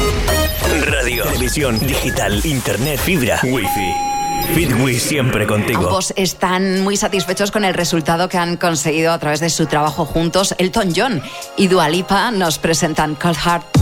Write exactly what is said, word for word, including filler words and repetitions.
Radio, televisión, digital, internet, fibra, wifi. Fitwi siempre contigo. Ambos están muy satisfechos con el resultado que han conseguido a través de su trabajo juntos. Elton John y Dua Lipa nos presentan Cold Heart.